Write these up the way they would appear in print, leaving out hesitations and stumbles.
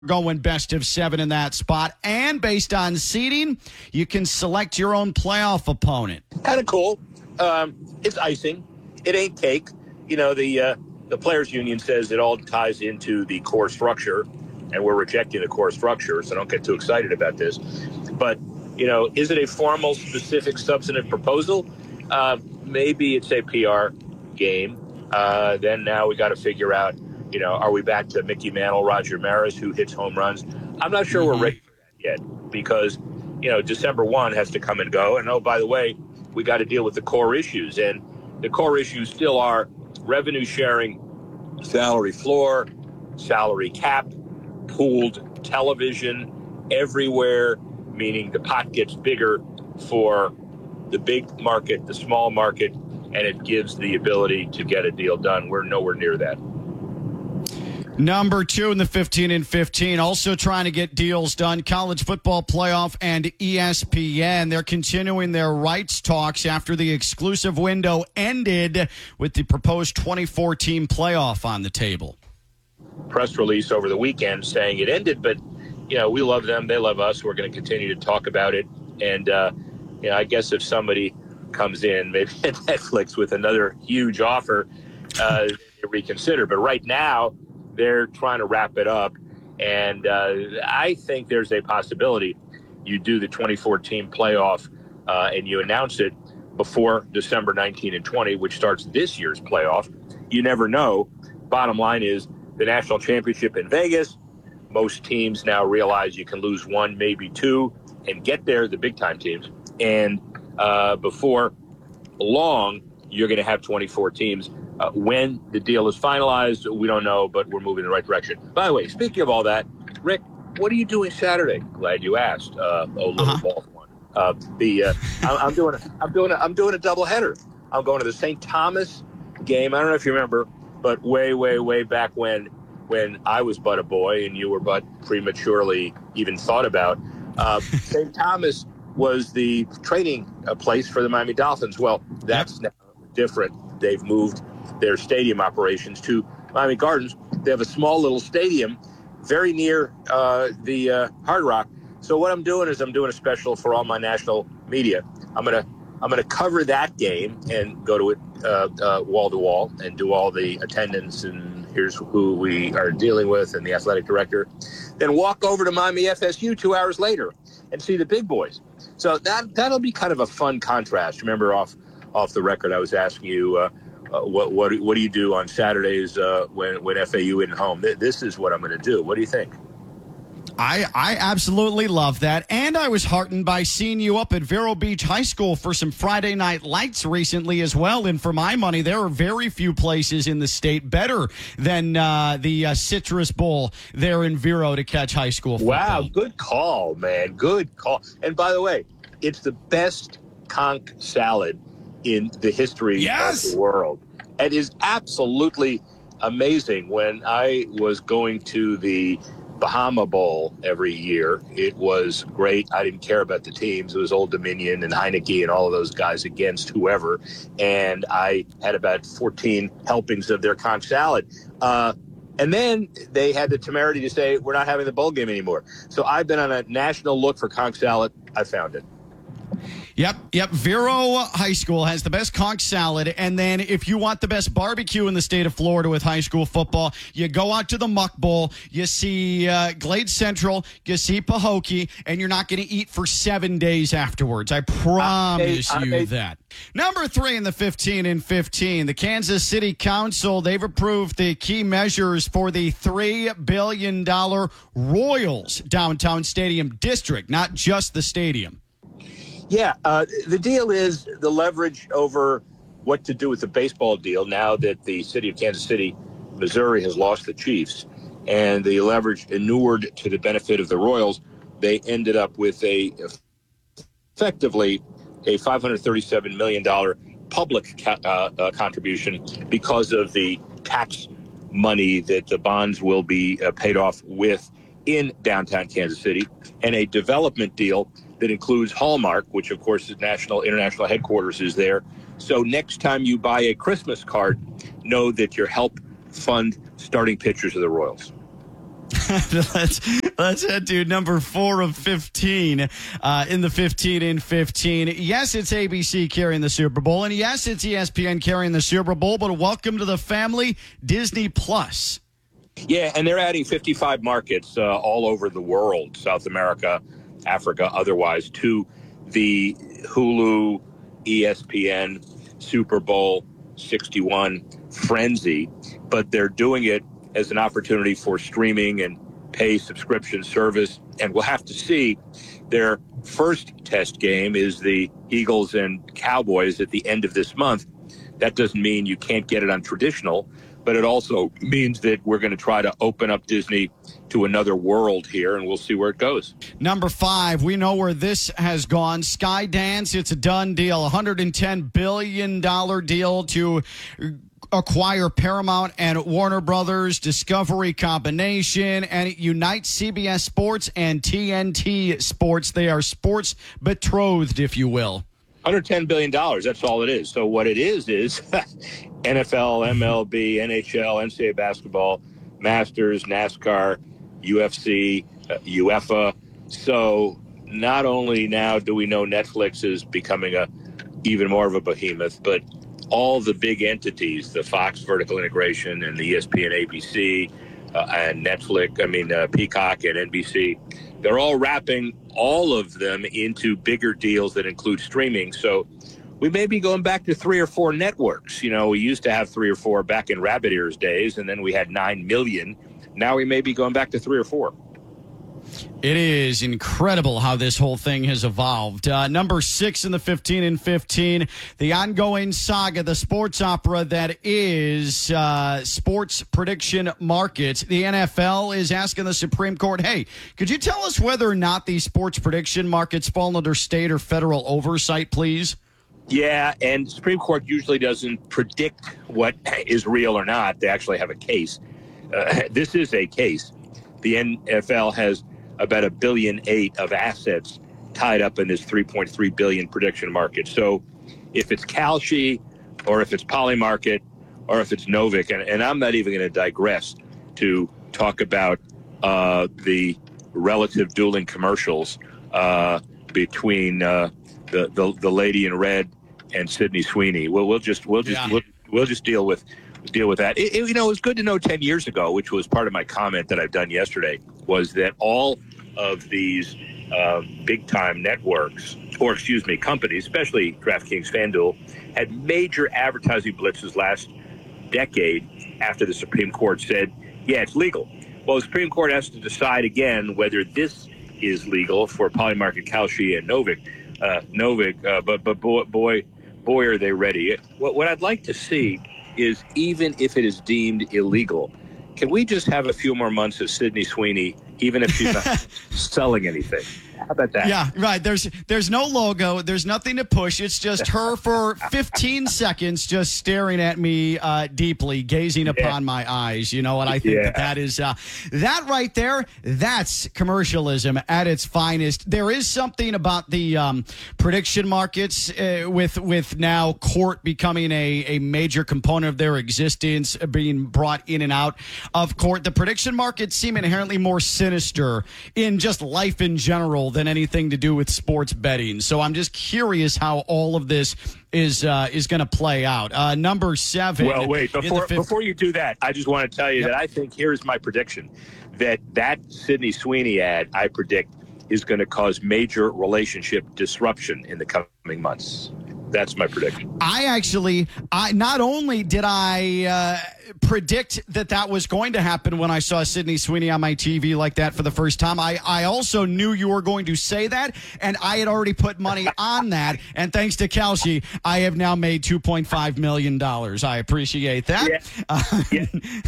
going best of 7 in that spot. And based on seeding, you can select your own playoff opponent. Kind of cool. It's icing. It ain't cake. You know, the Players Union says it all ties into the core structure, and we're rejecting the core structure, so don't get too excited about this. But, you know, is it a formal, specific, substantive proposal? Maybe it's a PR game. Then now we got to figure out, you know, are we back to Mickey Mantle, Roger Maris, who hits home runs? I'm not sure we're ready for that yet because, you know, December 1 has to come and go. And, oh, by the way, we got to deal with the core issues. And the core issues still are revenue sharing, salary floor, salary cap, pooled television everywhere, meaning the pot gets bigger for the big market, the small market, and it gives the ability to get a deal done. We're nowhere near that. Number 2 in the 15 and 15, also trying to get deals done. College football playoff and ESPN. They're continuing their rights talks after the exclusive window ended with the proposed 24-team playoff on the table. Press release over the weekend saying it ended, but, you know, we love them. They love us. We're going to continue to talk about it. And, you know, I guess if somebody comes in, maybe at Netflix with another huge offer, reconsider. But right now, they're trying to wrap it up, and I think there's a possibility you do the 24-team playoff and you announce it before December 19 and 20, which starts this year's playoff. You never know. Bottom line is the national championship in Vegas. Most teams now realize you can lose one, maybe two, and get there, the big-time teams. And before long, you're going to have 24 teams. When the deal is finalized, we don't know, but we're moving in the right direction. By the way, speaking of all that, Rick, what are you doing Saturday? Glad you asked. Little ball one. I'm doing a doubleheader. I'm going to the St. Thomas game. I don't know if you remember, but way back when I was but a boy and you were but prematurely even thought about. St. Thomas was the training place for the Miami Dolphins. Well, that's now different. They've moved their stadium operations to Miami Gardens. They have a small little stadium very near the Hard Rock. So what I'm doing is I'm doing a special for all my national media. I'm gonna cover that game and go to it wall to wall and do all the attendance and here's who we are dealing with and the athletic director. Then walk over to Miami FSU 2 hours later and see the big boys. So that'll be kind of a fun contrast. Remember off the record, I was asking you what do you do on Saturdays when FAU isn't home? This is what I'm going to do. What do you think? I absolutely love that. And I was heartened by seeing you up at Vero Beach High School for some Friday night lights recently as well. And for my money, there are very few places in the state better than the Citrus Bowl there in Vero to catch high school football. Wow, good call, man. Good call. And by the way, it's the best conch salad in the history of the world. It is absolutely amazing. When I was going to the Bahama Bowl every year, it was great. I didn't care about the teams. It was Old Dominion and Heineke and all of those guys against whoever. And I had about 14 helpings of their conch salad. And then they had the temerity to say, we're not having the bowl game anymore. So I've been on a national look for conch salad. I found it. Yep. Vero High School has the best conch salad. And then if you want the best barbecue in the state of Florida with high school football, you go out to the Muck Bowl, you see Glade Central, you see Pahokee, and you're not going to eat for 7 days afterwards. I promise you that. Number 3 in the 15 and 15, the Kansas City Council, they've approved the key measures for the $3 billion Royals downtown stadium district, not just the stadium. Yeah, the deal is the leverage over what to do with the baseball deal now that the city of Kansas City, Missouri, has lost the Chiefs, and the leverage inured to the benefit of the Royals. They ended up with effectively a $537 million public contribution because of the tax money that the bonds will be paid off with in downtown Kansas City, and a development deal that includes Hallmark, which, of course, is international headquarters is there. So next time you buy a Christmas card, know that your help fund starting pitchers of the Royals. let's head to number 4 of 15 in the 15 in 15. Yes, it's ABC carrying the Super Bowl, and yes, it's ESPN carrying the Super Bowl, but welcome to the family, Disney Plus. Yeah, and they're adding 55 markets all over the world, South America, Africa, otherwise, to the Hulu, ESPN, Super Bowl 61 frenzy. But they're doing it as an opportunity for streaming and pay subscription service. And we'll have to see. Their first test game is the Eagles and Cowboys at the end of this month. That doesn't mean you can't get it on traditional, but it also means that we're going to try to open up Disney to another world here, and we'll see where it goes. Number 5, we know where this has gone. Skydance, it's a done deal. $110 billion deal to acquire Paramount and Warner Brothers Discovery combination, and it unites CBS Sports and TNT Sports. They are sports betrothed, if you will. $110 billion, that's all it is. So what it is NFL, MLB, NHL, NCAA basketball, Masters, NASCAR, UFC, UEFA. So not only now do we know Netflix is becoming even more of a behemoth, but all the big entities, the Fox vertical integration and the ESPN, ABC, and Netflix, Peacock and NBC, they're all wrapping all of them into bigger deals that include streaming. So we may be going back to 3 or 4 networks. You know, we used to have 3 or 4 back in Rabbit Ears days, and then we had 9 million. Now we may be going back to 3 or 4. It is incredible how this whole thing has evolved. Number 6 in the 15 in 15, the ongoing saga, the sports opera that is sports prediction markets. The NFL is asking the Supreme Court, hey, could you tell us whether or not these sports prediction markets fall under state or federal oversight, please? Yeah, and the Supreme Court usually doesn't predict what is real or not. They actually have a case. This is a case. The NFL has about $1.8 billion of assets tied up in this $3.3 billion prediction market. So if it's Kalshi or if it's Polymarket or if it's Novik, and I'm not even going to digress to talk about the relative dueling commercials between the lady in red and Sydney Sweeney. We'll just deal with that. It was good to know 10 years ago, which was part of my comment that I've done yesterday, was that all of these big-time networks, companies, especially DraftKings, FanDuel, had major advertising blitzes last decade after the Supreme Court said, yeah, it's legal. Well, the Supreme Court has to decide again whether this is legal for Polymarket, Kalshi, and Novik. But boy, are they ready. What I'd like to see is, even if it is deemed illegal, can we just have a few more months of Sydney Sweeney, even if she's not selling anything? How about that? Yeah, right. There's no logo. There's nothing to push. It's just her for 15 seconds just staring at me deeply, gazing upon my eyes. You know what? I think that is that right there, that's commercialism at its finest. There is something about the prediction markets with now court becoming a major component of their existence, being brought in and out of court. The prediction markets seem inherently more sinister in just life in general than anything to do with sports betting. So I'm just curious how all of this is going to play out. Number 7. Well, wait, before you do that, I just want to tell you that I think here's my prediction, that Sydney Sweeney ad, I predict, is going to cause major relationship disruption in the coming months. That's my prediction. I not only did I predict that was going to happen when I saw Sydney Sweeney on my TV like that for the first time, I also knew you were going to say that, and I had already put money on that. And thanks to Kalshi, I have now made $2.5 million. I appreciate that. Yeah.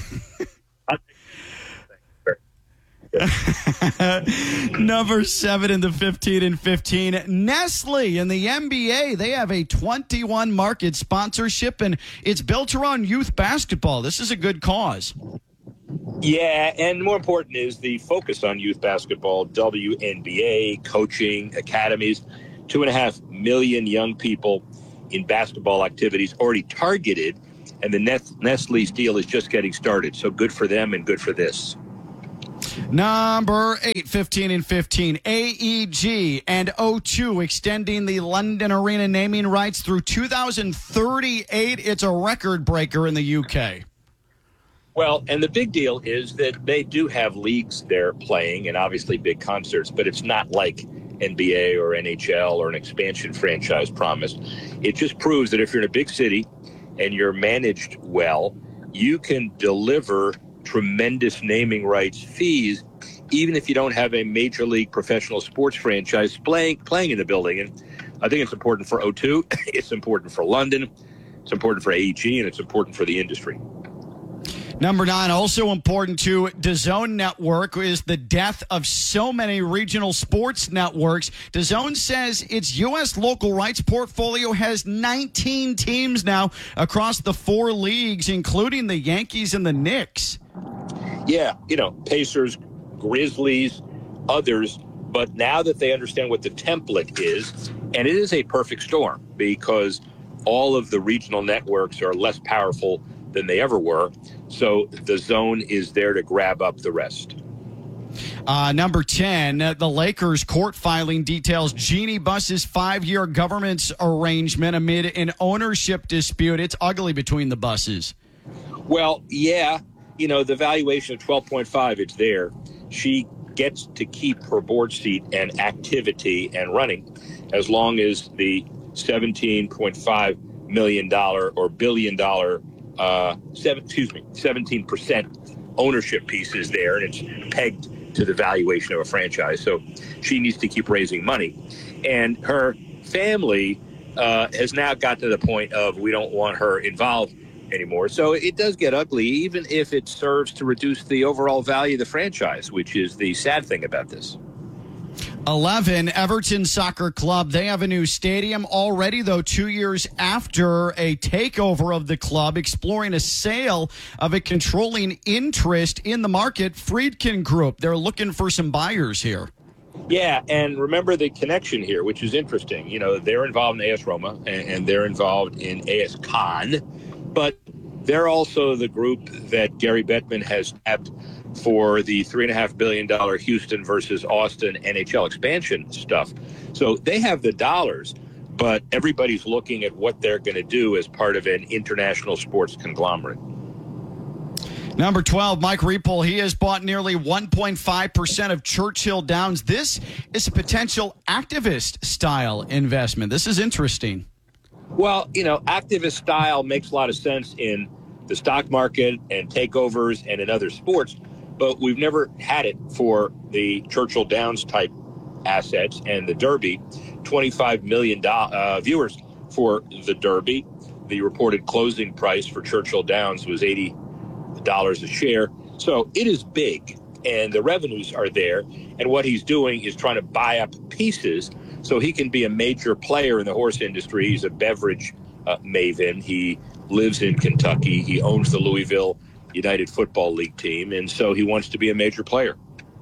Number 7 in the 15 in 15, Nestle in the NBA. They have a 21 market sponsorship, and it's built around youth basketball. This is a good cause. Yeah, and more important is the focus on youth basketball, WNBA, coaching, academies, 2.5 million young people in basketball activities already targeted, and the Nestle's deal is just getting started. So good for them and good for this. Number 8, 15 and 15. AEG and O2 extending the London Arena naming rights through 2038. It's a record breaker in the UK. Well, and the big deal is that they do have leagues they're playing and obviously big concerts, but it's not like NBA or NHL or an expansion franchise promised. It just proves that if you're in a big city and you're managed well, you can deliver tremendous naming rights fees, even if you don't have a major league professional sports franchise playing in the building. And I think it's important for O2. It's important for London. It's important for AEG, and it's important for the industry. Number 9, also important to DAZN Network, is the death of so many regional sports networks. DAZN says its U.S. local rights portfolio has 19 teams now across the 4 leagues, including the Yankees and the Knicks. Yeah, Pacers, Grizzlies, others. But now that they understand what the template is, and it is a perfect storm because all of the regional networks are less powerful than they ever were. So the zone is there to grab up the rest. Number 10, the Lakers court filing details Jeannie Buss's 5-year government's arrangement amid an ownership dispute. It's ugly between the Busses. Well, yeah, the valuation of 12.5, it's there. She gets to keep her board seat and activity and running as long as the $17.5 million or billion dollar 17% ownership piece is there, and it's pegged to the valuation of a franchise. So she needs to keep raising money. And her family has now gotten to the point of we don't want her involved anymore. So it does get ugly, even if it serves to reduce the overall value of the franchise, which is the sad thing about this. 11, Everton Soccer Club. They have a new stadium already, though, 2 years after a takeover of the club, exploring a sale of a controlling interest in the market. Friedkin Group, they're looking for some buyers here. Yeah, and remember the connection here, which is interesting. They're involved in AS Roma, and they're involved in AS Cannes, but they're also the group that Gary Bettman has tapped for the $3.5 billion Houston versus Austin NHL expansion stuff. So they have the dollars, but everybody's looking at what they're going to do as part of an international sports conglomerate. Number 12, Mike Repole. He has bought nearly 1.5% of Churchill Downs. This is a potential activist-style investment. This is interesting. Well, activist style makes a lot of sense in the stock market and takeovers and in other sports, but we've never had it for the Churchill Downs type assets and the Derby. 25 million viewers for the Derby. The reported closing price for Churchill Downs was $80 a share. So it is big, and the revenues are there. And what he's doing is trying to buy up pieces so he can be a major player in the horse industry. He's a beverage maven. He lives in Kentucky. He owns the Louisville United Football League team, and so he wants to be a major player.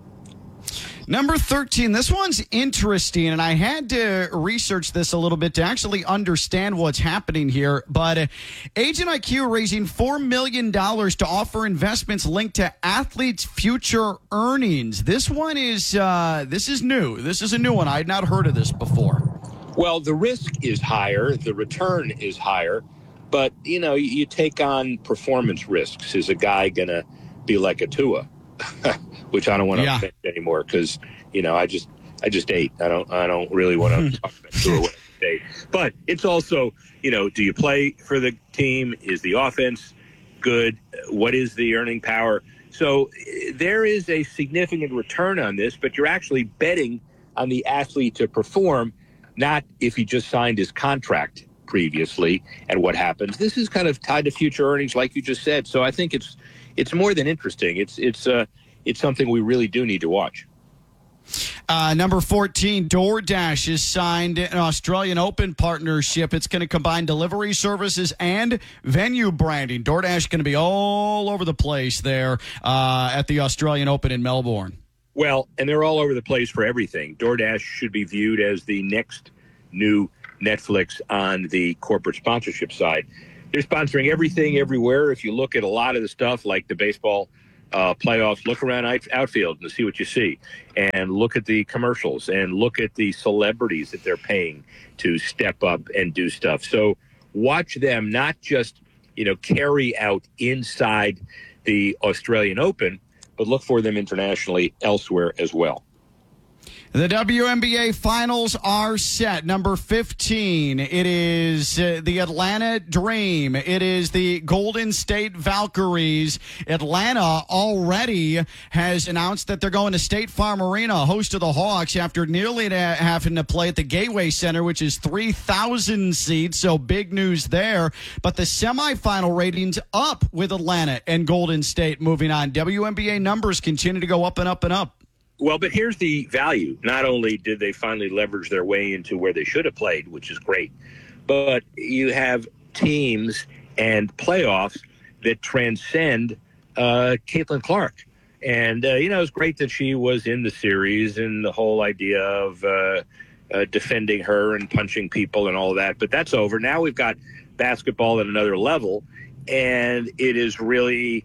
Number 13, this one's interesting, and I had to research this a little bit to actually understand what's happening here. But Agent IQ raising $4 million to offer investments linked to athletes' future earnings. This one is new. This is a new one. I had not heard of this before. Well, the risk is higher. The return is higher. But, you take on performance risks. Is a guy going to be like a Tua? Which I don't want to admit anymore because, I just ate. I don't really want to talk about Tua when I ate. But it's also, do you play for the team? Is the offense good? What is the earning power? So there is a significant return on this, but you're actually betting on the athlete to perform, not if he just signed his contract previously and what happens. This is kind of tied to future earnings, like you just said. So I think it's more than interesting. It's something we really do need to watch. Number 14, DoorDash has signed an Australian Open partnership. It's going to combine delivery services and venue branding. DoorDash going to be all over the place there at the Australian Open in Melbourne. Well, and they're all over the place for everything. DoorDash should be viewed as the next new Netflix on the corporate sponsorship side. They're sponsoring everything everywhere. If you look at a lot of the stuff like the baseball playoffs, look around outfield and see what you see, and look at the commercials and look at the celebrities that they're paying to step up and do stuff. So watch them not just, carry out inside the Australian Open, but look for them internationally elsewhere as well. The WNBA finals are set. Number 15, it is the Atlanta Dream. It is the Golden State Valkyries. Atlanta already has announced that they're going to State Farm Arena, host of the Hawks, after nearly having to play at the Gateway Center, which is 3,000 seats, so big news there. But the semifinal ratings up with Atlanta and Golden State moving on. WNBA numbers continue to go up and up and up. Well, but here's the value. Not only did they finally leverage their way into where they should have played, which is great, but you have teams and playoffs that transcend Caitlin Clark. And, it's great that she was in the series and the whole idea of defending her and punching people and all of that. But that's over. Now we've got basketball at another level, and it is really,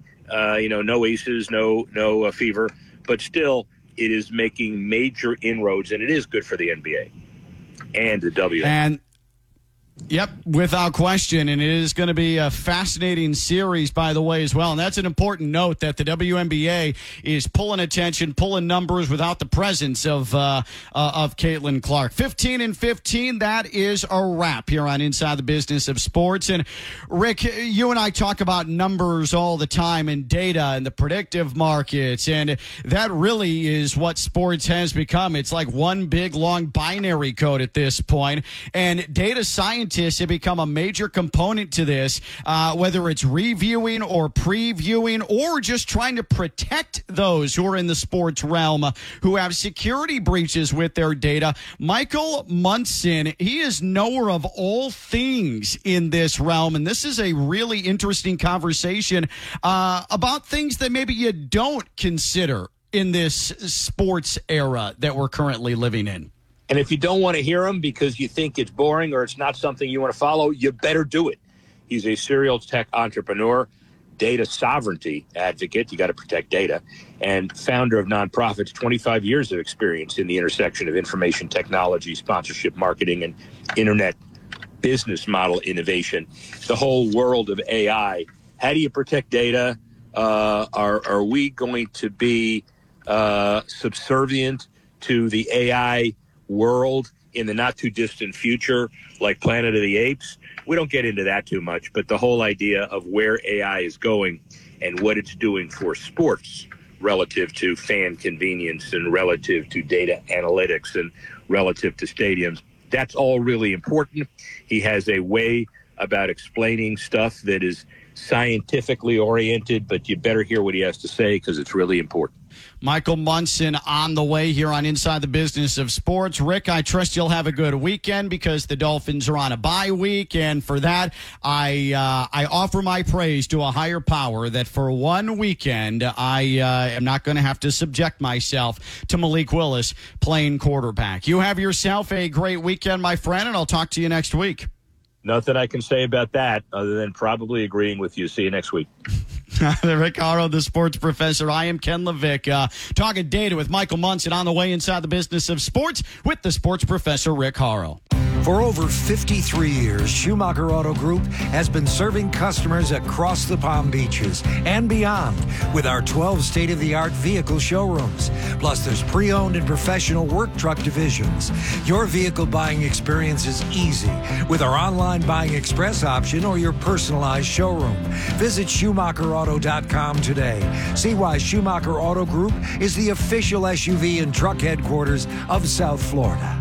no aces, no fever, but still, it is making major inroads, and it is good for the NBA and the WNBA. And yep, without question, and it is going to be a fascinating series, by the way, as well. And that's an important note that the WNBA is pulling attention, pulling numbers without the presence of Caitlin Clark. 15-15, that is a wrap here on Inside the Business of Sports. And Rick, you and I talk about numbers all the time and data and the predictive markets, and that really is what sports has become. It's like one big, long binary code at this point, and data science have become a major component to this, whether it's reviewing or previewing or just trying to protect those who are in the sports realm who have security breaches with their data. Michael Munson, he is knower of all things in this realm, and this is a really interesting conversation about things that maybe you don't consider in this sports era that we're currently living in. And if you don't want to hear him because you think it's boring or it's not something you want to follow, you better do it. He's a serial tech entrepreneur, data sovereignty advocate. You got to protect data, and founder of nonprofits, 25 years of experience in the intersection of information technology, sponsorship, marketing, and internet business model innovation. The whole world of AI. How do you protect data? Are we going to be subservient to the AI world in the not too distant future, like Planet of the Apes? We don't get into that too much, but the whole idea of where AI is going and what it's doing for sports relative to fan convenience and relative to data analytics and relative to stadiums, that's all really important. He has a way about explaining stuff that is scientifically oriented, but you better hear what he has to say because it's really important. Michael Munson on the way here on Inside the Business of Sports. Rick, I trust you'll have a good weekend because the Dolphins are on a bye week, and for that, I offer my praise to a higher power that for one weekend I am not going to have to subject myself to Malik Willis playing quarterback. You have yourself a great weekend, my friend, and I'll talk to you next week. Nothing I can say about that other than probably agreeing with you. See you next week. Rick Horrow, the sports professor. I am Ken Levick. Talking data with Michael Munson on the way Inside the Business of Sports with the sports professor, Rick Horrow. For over 53 years, Schumacher Auto Group has been serving customers across the Palm Beaches and beyond with our 12 state-of-the-art vehicle showrooms. Plus, there's pre-owned and professional work truck divisions. Your vehicle buying experience is easy with our online buying express option or your personalized showroom. Visit SchumacherAuto.com today. See why Schumacher Auto Group is the official SUV and truck headquarters of South Florida.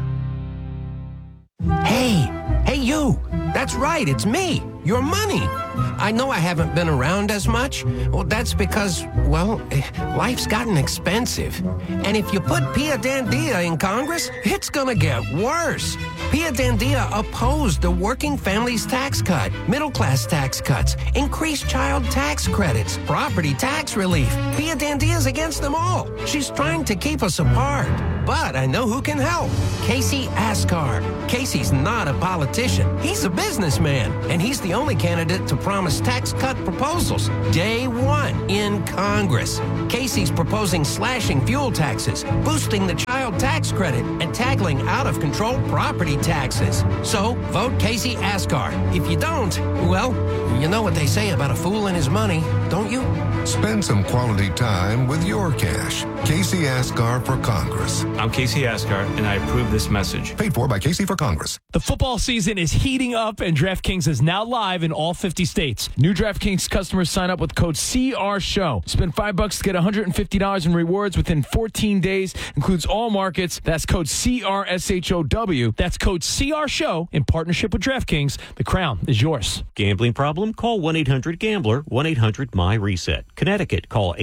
Hey, you! That's right, it's me, your money. I know I haven't been around as much. Well, that's because, life's gotten expensive. And if you put Pia Dandia in Congress, it's gonna get worse. Pia Dandia opposed the working families tax cut, middle class tax cuts, increased child tax credits, property tax relief. Pia Dandia's against them all. She's trying to keep us apart. But I know who can help. Casey Askar. Casey's not a politician. He's a businessman. And he's the only candidate to promise tax cut proposals day one in Congress. Casey's proposing slashing fuel taxes, boosting the child tax credit, and tackling out-of-control property taxes. So, vote Casey Asgar. If you don't, well, you know what they say about a fool and his money, don't you? Spend some quality time with your cash. Casey Asgar for Congress. I'm Casey Asgar, and I approve this message. Paid for by Casey for Congress. The football season is heating up, and DraftKings is now live in all 50 states. New DraftKings customers sign up with code CRSHOW. Spend $5 to get $150 in rewards within 14 days. Includes all markets. That's code CRSHOW. That's code CRSHOW in partnership with DraftKings. The crown is yours. Gambling problem? Call 1-800-GAMBLER, 1-800-MY-RESET. Connecticut, call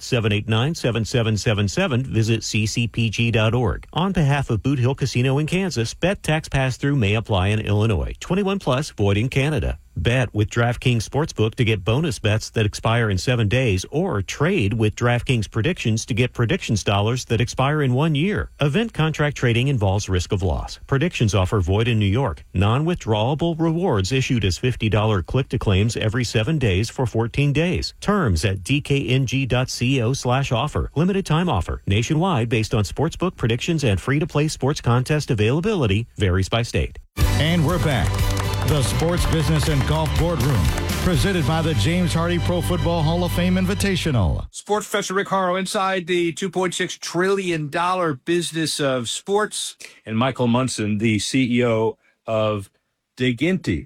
888-789-7777. Visit ccpg.org. On behalf of Boot Hill Casino in Kansas, bet tax pass-through may apply in Illinois. 21 plus, void in Canada. Bet with DraftKings Sportsbook to get bonus bets that expire in 7 days, or trade with DraftKings Predictions to get predictions dollars that expire in 1 year. Event contract trading involves risk of loss. Predictions offer void in New York. Non-withdrawable rewards issued as $50 click-to-claims every 7 days for 14 days. Terms at dkng.co/offer. Limited time offer. Nationwide based on sportsbook predictions and free-to-play sports contest availability. Varies by state. And we're back. The Sports Business and Golf Boardroom, presented by the James Hardy Pro Football Hall of Fame Invitational. Sports Professor Rick Horrow inside the $2.6 trillion business of sports, and Michael Munson, the CEO of Daginty.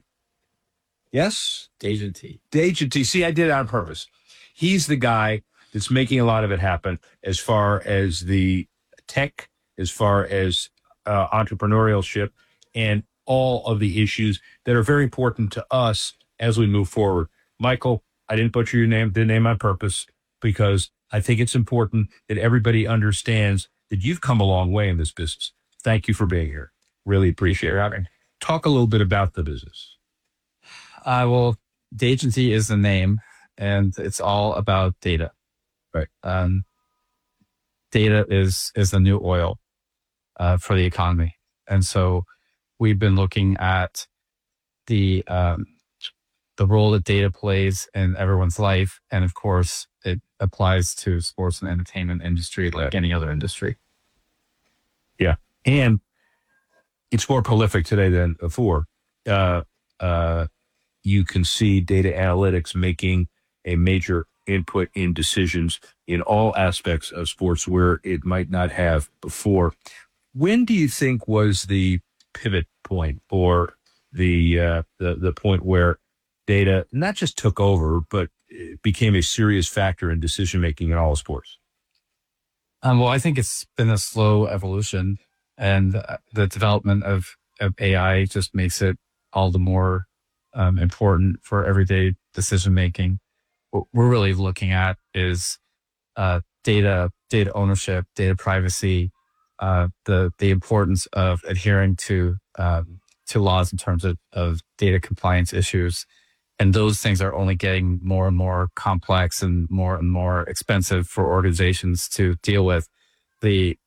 Yes? Daginty. See, I did it on purpose. He's the guy that's making a lot of it happen as far as the tech, as far as entrepreneurship, and all of the issues that are very important to us as we move forward. Michael, I didn't butcher your name, the name on purpose, because I think it's important that everybody understands that you've come a long way in this business. Thank you for being here. Really appreciate it. Having. Talk a little bit about the business. Well, Daginty is the name, and it's all about data. Right. Data is the new oil for the economy. And so we've been looking at the role that data plays in everyone's life. And of course, it applies to sports and entertainment industry like any other industry. Yeah. And it's more prolific today than before. You can see data analytics making a major input in decisions in all aspects of sports where it might not have before. When do you think was the pivot point, or the point where data not just took over, but it became a serious factor in decision making in all sports? Well, I think it's been a slow evolution, and the development of AI just makes it all the more important for everyday decision making. What we're really looking at is data ownership, data privacy, the importance of adhering to laws in terms of data compliance issues. And those things are only getting more and more complex and more expensive for organizations to deal with. In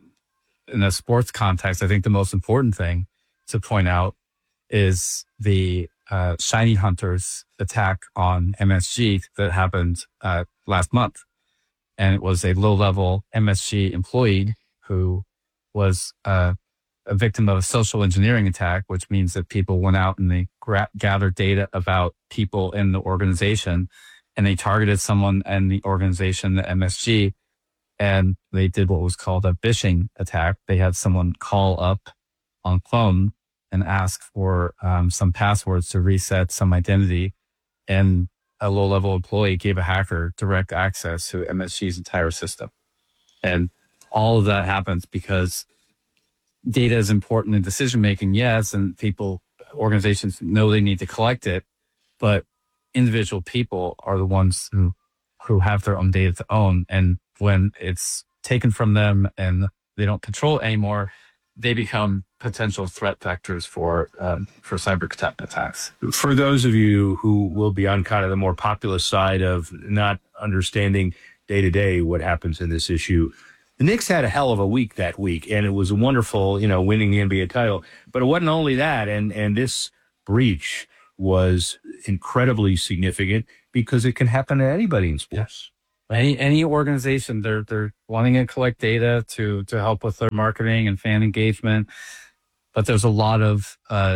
a sports context, I think the most important thing to point out is the Shiny Hunters attack on MSG that happened last month. And it was a low-level MSG employee who was a victim of a social engineering attack, which means that people went out and they gathered data about people in the organization, and they targeted someone in the organization, the MSG, and they did what was called a phishing attack. They had someone call up on phone and ask for some passwords to reset some identity, and a low-level employee gave a hacker direct access to MSG's entire system. And all of that happens because data is important in decision-making, yes, and organizations know they need to collect it, but individual people are the ones who have their own data to own. And when it's taken from them and they don't control it anymore, they become potential threat vectors for cyber attacks. For those of you who will be on kind of the more populist side of not understanding day-to-day what happens in this issue, the Knicks had a hell of a week that week, and it was wonderful, winning the NBA title. But it wasn't only that, and this breach was incredibly significant because it can happen to anybody in sports. Any organization, they're wanting to collect data to help with their marketing and fan engagement, but there's a lot of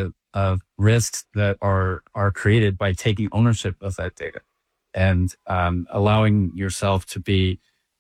risks that are created by taking ownership of that data and allowing yourself to be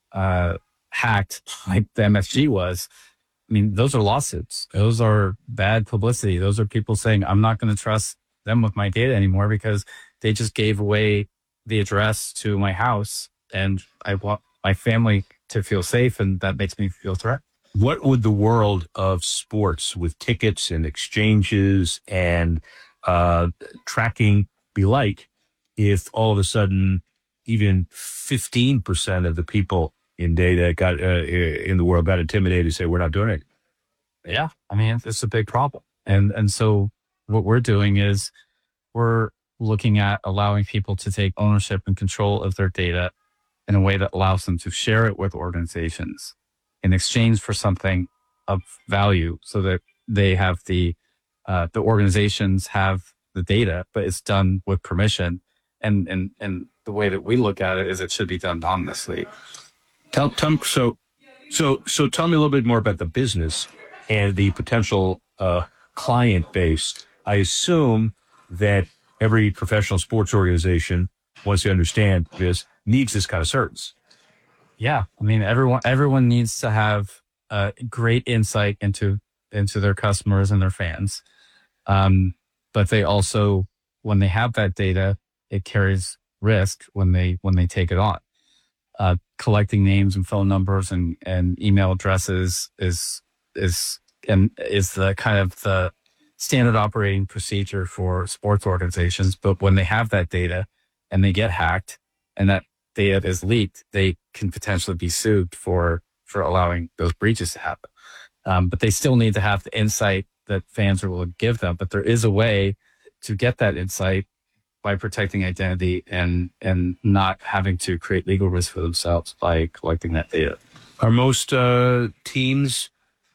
hacked like the MSG was. I mean, those are lawsuits. Those are bad publicity. Those are people saying, I'm not going to trust them with my data anymore because they just gave away the address to my house, and I want my family to feel safe, and that makes me feel threatened. What would the world of sports with tickets and exchanges and tracking be like if all of a sudden even 15% of the people in data got in the world got intimidated and say, we're not doing it? Yeah, I mean, it's a big problem. And so what we're doing is we're looking at allowing people to take ownership and control of their data in a way that allows them to share it with organizations in exchange for something of value, so that they have the organizations have the data, but it's done with permission. And the way that we look at it is it should be done anonymously. So tell me a little bit more about the business and the potential client base. I assume that every professional sports organization, once they understand this, needs this kind of service. Yeah, I mean, everyone needs to have great insight into their customers and their fans, but they also, when they have that data, it carries risk when they take it on. Collecting names and phone numbers and email addresses is the kind of the standard operating procedure for sports organizations. But when they have that data and they get hacked and that data is leaked, they can potentially be sued for allowing those breaches to happen. But they still need to have the insight that fans will give them. But there is a way to get that insight by protecting identity and not having to create legal risk for themselves by collecting that data. Are most teams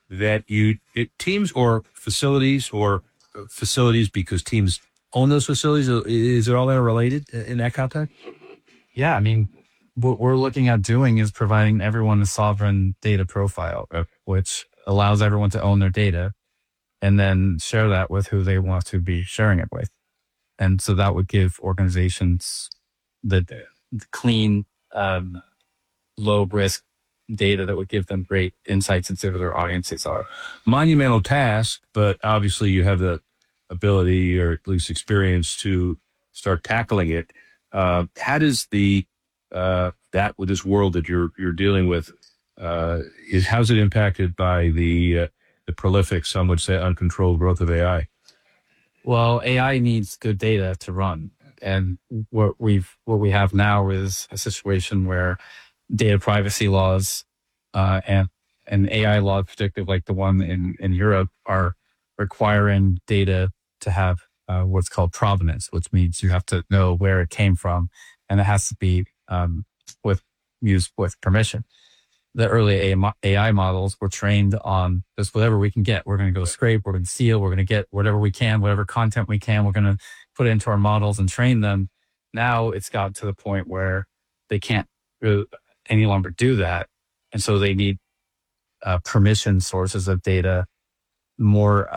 or facilities because teams own those facilities? Is it all interrelated in that context? Yeah, I mean, what we're looking at doing is providing everyone a sovereign data profile, which allows everyone to own their data and then share that with who they want to be sharing it with. And so that would give organizations the clean, low risk data that would give them great insights into who their audiences are. Monumental task, but obviously you have the ability or at least experience to start tackling it. How does that with this world that you're dealing with, how's it impacted by the prolific, some would say uncontrolled growth of AI? Well, AI needs good data to run. And what we have now is a situation where data privacy laws and AI laws, particularly like the one in Europe, are requiring data to have what's called provenance, which means you have to know where it came from, and it has to be used with permission. The early AI models were trained on just whatever we can get. We're going to go scrape, we're going to seal, we're going to get whatever we can, whatever content we can, we're going to put it into our models and train them. Now it's got to the point where they can't any longer do that. And so they need permission sources of data, more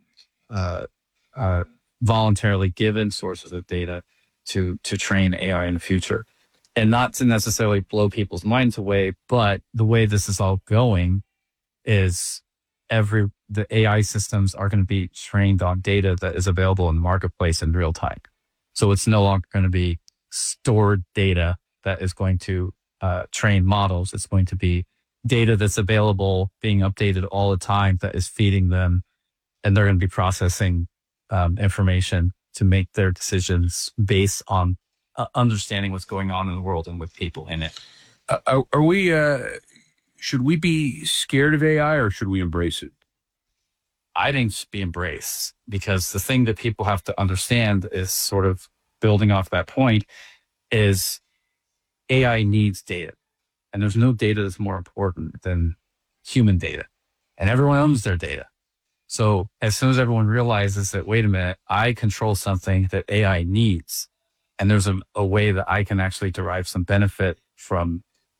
voluntarily given sources of data to train AI in the future. And not to necessarily blow people's minds away, but the way this is all going is the AI systems are going to be trained on data that is available in the marketplace in real time. So it's no longer going to be stored data that is going to train models. It's going to be data that's available, being updated all the time, that is feeding them, and they're going to be processing information to make their decisions based on understanding what's going on in the world and with people in it. Are we? Should we be scared of AI or should we embrace it? I think it should be embraced, because the thing that people have to understand is, sort of building off that point, is AI needs data, and there's no data that's more important than human data, and everyone owns their data. So as soon as everyone realizes that, wait a minute, I control something that AI needs, and there's a way that I can actually derive some benefit from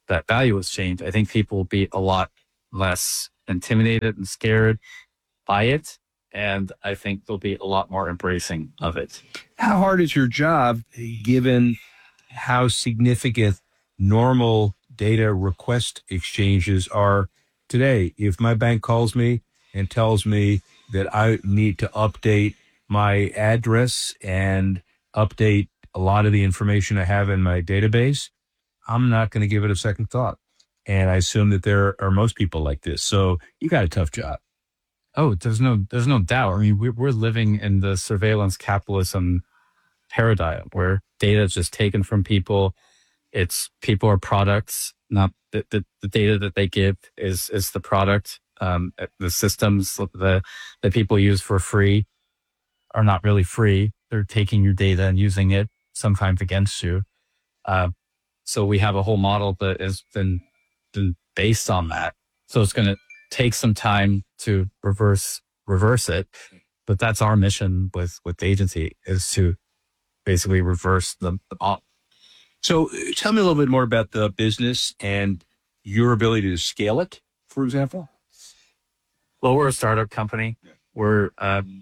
that value was changed, I think people will be a lot less intimidated and scared by it. And I think they'll be a lot more embracing of it. How hard is your job given how significant normal data request exchanges are today? If my bank calls me and tells me that I need to update my address and update a lot of the information I have in my database, I'm not going to give it a second thought. And I assume that there are most people like this. So you got a tough job. Oh, there's no doubt. I mean, we're living in the surveillance capitalism paradigm where data is just taken from people. People are products, not the data that they give is the product. The systems that people use for free are not really free. They're taking your data and using it sometimes against you. So we have a whole model that has been based on that. So it's going to take some time to reverse it, but that's our mission with the agency, is to basically reverse the op. So tell me a little bit more about the business and your ability to scale it, for example. Well, we're a startup company. We're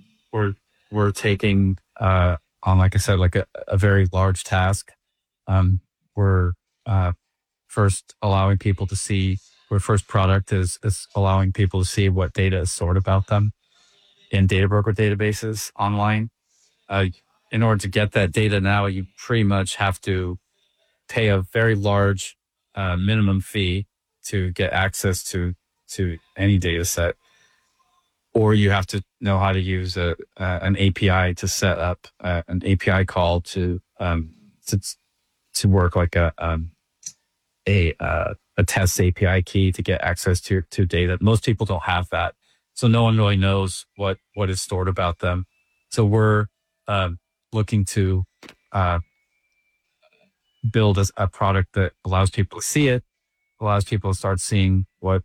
taking on, like I said, like a very large task. We're first allowing people to see. Our first product is allowing people to see what data is stored about them in data broker databases online. In order to get that data now, you pretty much have to pay a very large minimum fee to get access to any data set, or you have to know how to use an API to set up an API call to work like a test API key to get access to data. Most people don't have that, so no one really knows what is stored about them. So we're looking to build a product that allows people to see it, allows people to start seeing what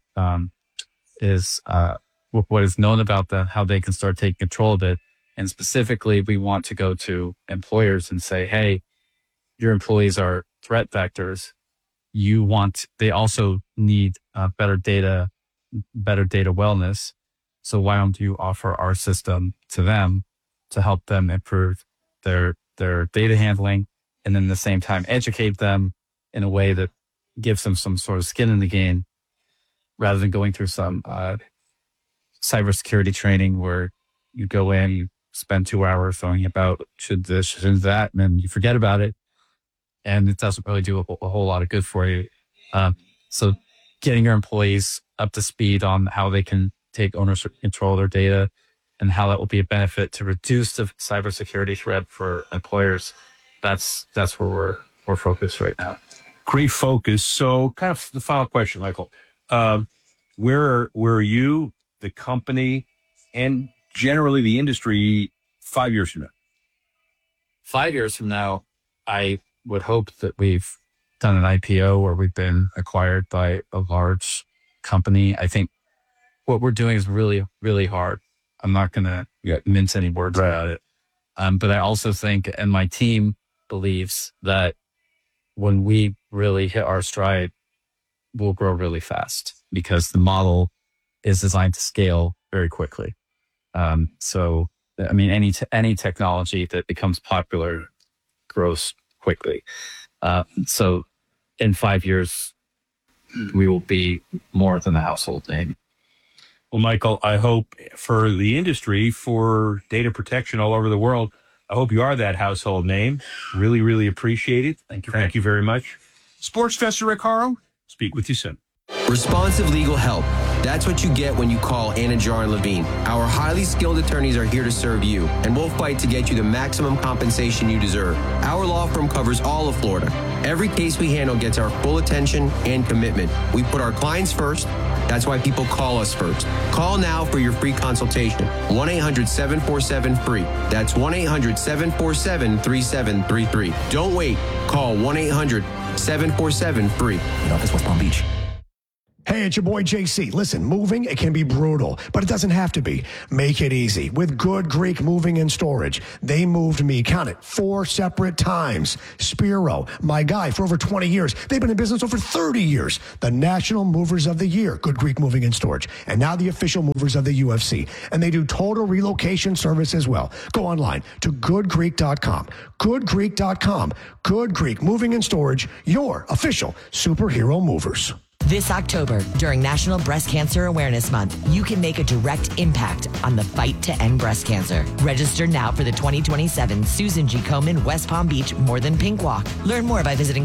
is known about them, how they can start taking control of it. And specifically, we want to go to employers and say, hey, your employees are threat vectors. They also need better data wellness. So why don't you offer our system to them to help them improve their data handling, and then at the same time educate them in a way that gives them some sort of skin in the game, rather than going through some cybersecurity training where you go in, you spend 2 hours talking about should this, should that, and then you forget about it. And it doesn't really do a whole lot of good for you. So getting your employees up to speed on how they can take ownership control of their data and how that will be a benefit to reduce the cybersecurity threat for employers, that's where we're focused right now. Great focus. So kind of the final question, Michael. Where are you, the company, and generally the industry 5 years from now? 5 years from now, I would hope that we've done an IPO or we've been acquired by a large company. I think what we're doing is really, really hard. I'm not going to mince any words about it. But I also think, and my team believes, that when we really hit our stride, we'll grow really fast because the model is designed to scale very quickly. So, I mean, any technology that becomes popular grows quickly. So in 5 years, we will be more than a household name. Well, Michael, I hope for the industry, for data protection all over the world, I hope you are that household name. Really, really appreciate it. Thank you. Thank you very much. Sports Fester Rick Horrow, speak with you soon. Responsive legal help. That's what you get when you call Anajar and Levine. Our highly skilled attorneys are here to serve you, and we'll fight to get you the maximum compensation you deserve. Our law firm covers all of Florida. Every case we handle gets our full attention and commitment. We put our clients first. That's why people call us first. Call now for your free consultation. 1-800-747-FREE. That's 1-800-747-3733. Don't wait. Call 1-800-747-FREE. In office, West Palm Beach. Hey, it's your boy JC. Listen, moving, it can be brutal, but it doesn't have to be. Make it easy with Good Greek Moving and Storage. They moved me, count it, 4 separate times. Spiro, my guy for over 20 years. They've been in business over 30 years. The National Movers of the Year, Good Greek Moving and Storage. And now the official movers of the UFC. And they do total relocation service as well. Go online to goodgreek.com. Goodgreek.com. Good Greek Moving and Storage, your official superhero movers. This October, during National Breast Cancer Awareness Month, you can make a direct impact on the fight to end breast cancer. Register now for the 2027 Susan G. Komen West Palm Beach More Than Pink Walk. Learn more by visiting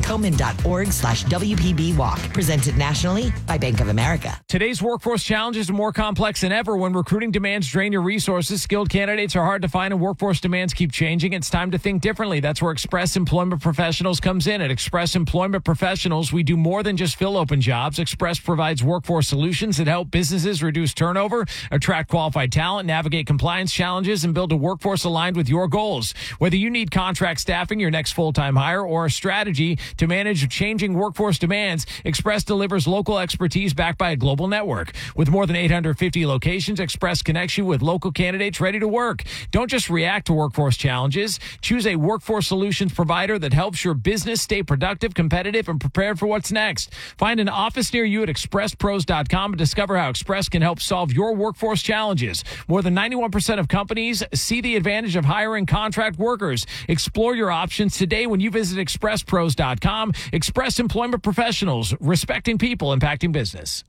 Komen.org/WPB Walk. Presented nationally by Bank of America. Today's workforce challenges are more complex than ever. When recruiting demands drain your resources, skilled candidates are hard to find, and workforce demands keep changing. It's time to think differently. That's where Express Employment Professionals comes in. At Express Employment Professionals, we do more than just fill open jobs. Express provides workforce solutions that help businesses reduce turnover, attract qualified talent, navigate compliance challenges, and build a workforce aligned with your goals. Whether you need contract staffing, your next full-time hire, or a strategy to manage changing workforce demands, Express delivers local expertise backed by a global network. With more than 850 locations, Express connects you with local candidates ready to work. Don't just react to workforce challenges. Choose a workforce solutions provider that helps your business stay productive, competitive, and prepared for what's next. Find an office near you at expresspros.com and discover how Express can help solve your workforce challenges. More than 91% of companies see the advantage of hiring contract workers. Explore your options today when you visit expresspros.com. Express Employment Professionals, respecting people, impacting business.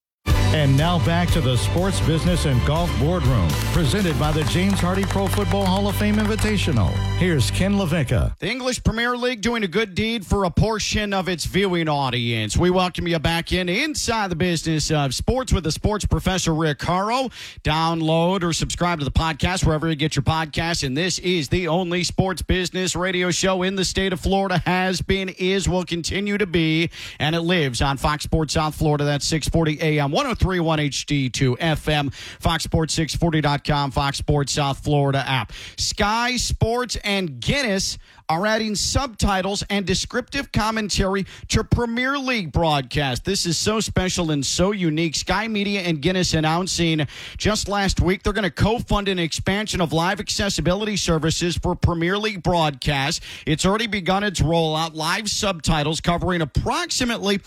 And now back to the Sports Business and Golf Boardroom, presented by the James Hardy Pro Football Hall of Fame Invitational. Here's Ken LaVicka. The English Premier League doing a good deed for a portion of its viewing audience. We welcome you back inside the business of sports with the sports professor, Rick Horrow. Download or subscribe to the podcast wherever you get your podcasts. And this is the only sports business radio show in the state of Florida. Has been, is, will continue to be. And it lives on Fox Sports South Florida. That's 640 AM, 103.1 HD2 FM, FoxSports640.com, Fox Sports South Florida app. Sky Sports and Guinness are adding subtitles and descriptive commentary to Premier League broadcast. This is so special and so unique. Sky Media and Guinness announcing just last week they're going to co-fund an expansion of live accessibility services for Premier League broadcast. It's already begun its rollout. Live subtitles covering approximately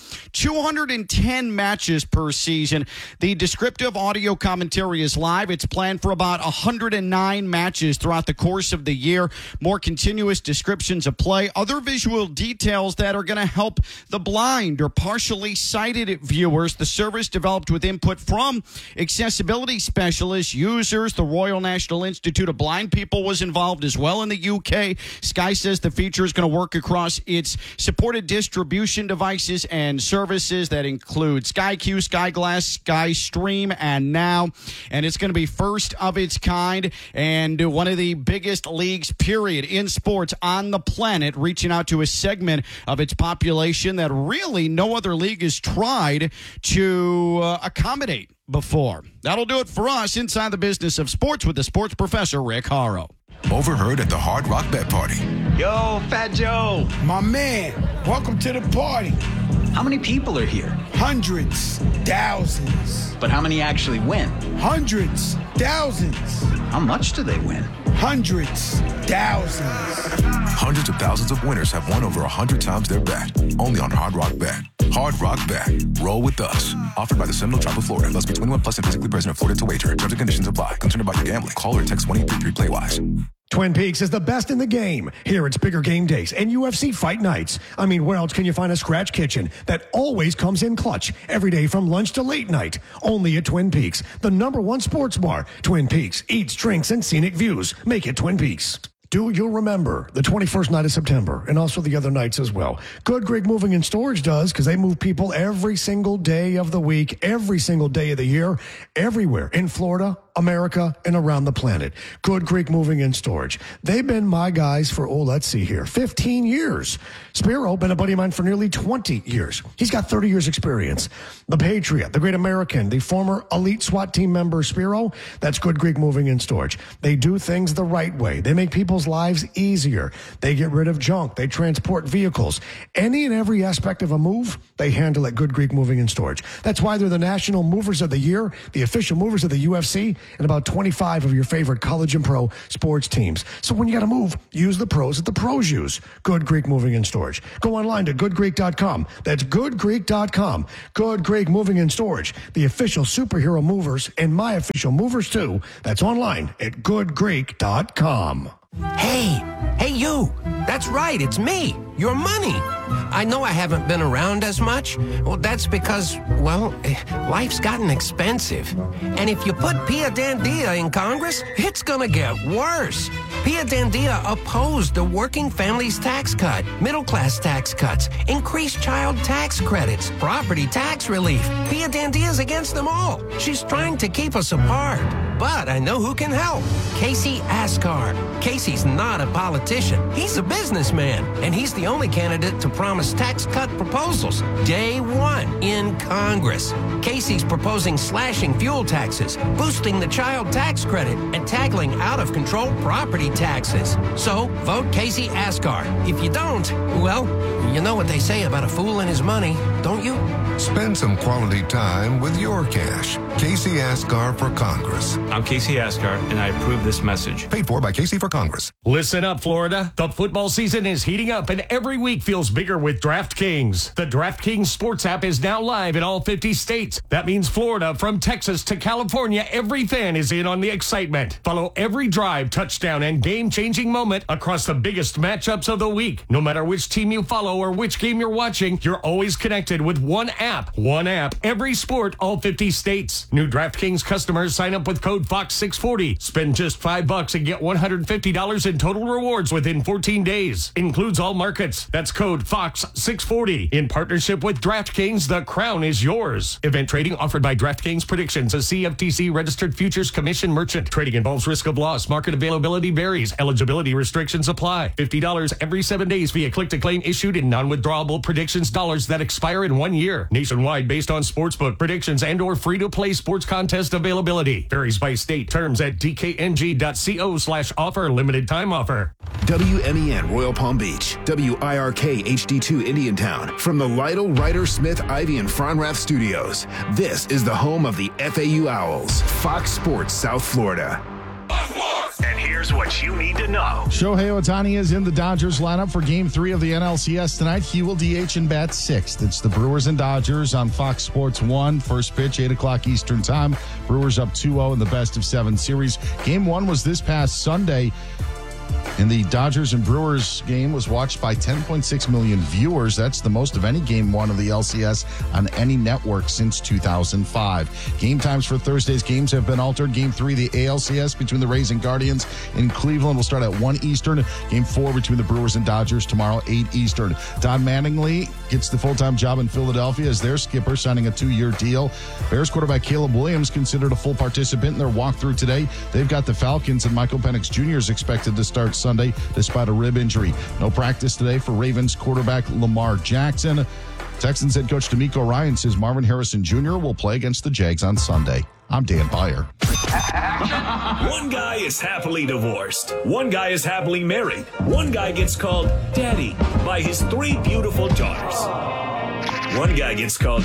210 matches per season. The descriptive audio commentary is live. It's planned for about 109 matches throughout the course of the year. More continuous descriptions of play, other visual details that are going to help the blind or partially sighted viewers. The service, developed with input from accessibility specialists, users. The Royal National Institute of Blind People was involved as well in the UK. Sky says the feature is going to work across its supported distribution devices and services that include Sky Q, Sky Glass, Sky Stream, and Now. And it's going to be first of its kind and one of the biggest leagues, period, in sports on the planet, reaching out to a segment of its population that really no other league has tried to accommodate before. That'll do it for us inside the business of sports with the sports professor, Rick Horrow. Overheard at the Hard Rock Bet Party. Yo, Fat Joe. My man, welcome to the party. How many people are here? Hundreds, thousands. But how many actually win? Hundreds, thousands. How much do they win? Hundreds, thousands. Hundreds of thousands of winners have won over 100 times their bet. Only on Hard Rock Bet. Hard Rock Bet. Roll with us. Offered by the Seminole Tribe of Florida. Must be 21 plus and physically present in Florida to wager. Terms and conditions apply. Concerned about your gambling? Call or text 1-833-PLAY-WISE. Twin Peaks is the best in the game. Here it's bigger game days and UFC fight nights. I mean, where else can you find a scratch kitchen that always comes in clutch every day from lunch to late night? Only at Twin Peaks, the #1 sports bar. Twin Peaks, eats, drinks, and scenic views. Make it Twin Peaks. Do you remember the 21st night of September and also the other nights as well? Good Greek Moving and Storage does, because they move people every single day of the week, every single day of the year, everywhere in Florida, America, and around the planet. Good Greek Moving and Storage. They've been my guys for, 15 years. Spiro, been a buddy of mine for nearly 20 years. He's got 30 years experience. The Patriot, the Great American, the former elite SWAT team member Spiro, that's Good Greek Moving and Storage. They do things the right way. They make people's lives easier. They get rid of junk. They transport vehicles. Any and every aspect of a move, they handle at Good Greek Moving and Storage. That's why they're the National Movers of the Year, the official movers of the UFC, and about 25 of your favorite college and pro sports teams. So when you got to move, use the pros that the pros use. Good Greek Moving and Storage. Go online to goodgreek.com. That's goodgreek.com. Good Greek Moving and Storage, the official superhero movers and my official movers too. That's online at goodgreek.com. Hey, you. That's right, it's me, your money. I know I haven't been around as much. Well, that's because, life's gotten expensive. And if you put Pia Dandia in Congress, it's gonna get worse. Pia Dandia opposed the working families tax cut, middle class tax cuts, increased child tax credits, property tax relief. Pia Dandia's against them all. She's trying to keep us apart. But I know who can help. Casey Asghar. Casey's not a politician. He's a businessman. And he's the only candidate to promise tax cut proposals day one in Congress. Casey's proposing slashing fuel taxes, boosting the child tax credit, and tackling out-of-control property taxes. So, vote Casey Asghar. If you don't, you know what they say about a fool and his money, don't you? Spend some quality time with your cash. Casey Asghar for Congress. I'm Casey Asghar, and I approve this message. Paid for by Casey for Congress. Listen up, Florida. The football season is heating up, and every week feels bigger with DraftKings. The DraftKings Sports app is now live in all 50 states. That means Florida, from Texas to California, every fan is in on the excitement. Follow every drive, touchdown, and game-changing moment across the biggest matchups of the week. No matter which team you follow or which game you're watching, you're always connected with one app. One app, every sport, all 50 states. New DraftKings customers sign up with code FOX640. Spend just $5 and get $150 in total rewards within 14 days. Includes all markets. That's code FOX640. In partnership with DraftKings, the crown is yours. Event trading offered by DraftKings Predictions, a CFTC registered futures commission merchant. Trading involves risk of loss. Market availability varies. Eligibility restrictions apply. $50 every 7 days via click-to-claim issued in non-withdrawable predictions dollars that expire in 1 year. Nationwide based on sportsbook predictions and or free-to-play sports contest availability. Varies by state. Terms at dkng.co/offer. Limited time offer. WMEN Royal Palm Beach. WIRK HD2 Indiantown. From the Lytle, Ryder, Smith, Ivy, and Fronrath Studios. This is the home of the FAU Owls. Fox Sports South Florida. And here's what you need to know. Shohei Ohtani is in the Dodgers lineup for Game 3 of the NLCS tonight. He will DH and bat sixth. It's the Brewers and Dodgers on Fox Sports 1. First pitch, 8 o'clock Eastern time. Brewers up 2-0 in the best-of-7 series. Game 1 was this past Sunday. And the Dodgers and Brewers game was watched by 10.6 million viewers. That's the most of any Game 1 of the LCS on any network since 2005. Game times for Thursday's games have been altered. Game 3, the ALCS between the Rays and Guardians in Cleveland will start at 1 Eastern. Game 4 between the Brewers and Dodgers tomorrow, 8 Eastern. Don Mattingly gets the full-time job in Philadelphia as their skipper, signing a 2-year deal. Bears quarterback Caleb Williams considered a full participant in their walkthrough today. They've got the Falcons, and Michael Penix Jr. is expected to start Sunday despite a rib injury. No practice today for Ravens quarterback Lamar Jackson. Texans head coach DeMeco Ryan says Marvin Harrison Jr. will play against the Jags on Sunday. I'm Dan Beyer. One guy is happily divorced. One guy is happily married. One guy gets called Daddy by his 3 beautiful daughters. One guy gets called